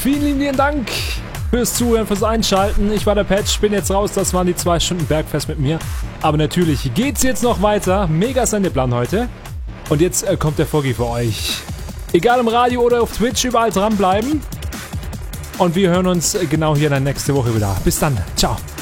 vielen lieben Dank fürs Zuhören, fürs Einschalten. Ich war der Patch, bin jetzt raus. Das waren die 2 Stunden Bergfest mit mir. Aber natürlich geht's jetzt noch weiter. Mega Sendeplan heute. Und jetzt kommt der Foggy für euch. Egal im Radio oder auf Twitch, überall dranbleiben. Und wir hören uns genau hier dann nächste Woche wieder. Bis dann. Ciao.